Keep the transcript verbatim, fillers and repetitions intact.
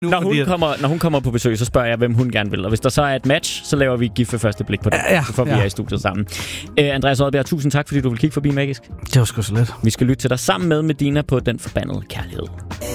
Nu, når, hun at... kommer, når hun kommer på besøg, så spørger jeg, hvem hun gerne vil. Og hvis der så er et match, så laver vi gift ved første blik på det. Ja, ja, så får vi ja. jer i studiet sammen. Uh, Andreas Oddbjerg, tusind tak, fordi du vil kigge forbi Magisk. Det var sgu så let. Vi skal lytte til dig sammen med Medina på Den Forbandede Kærlighed.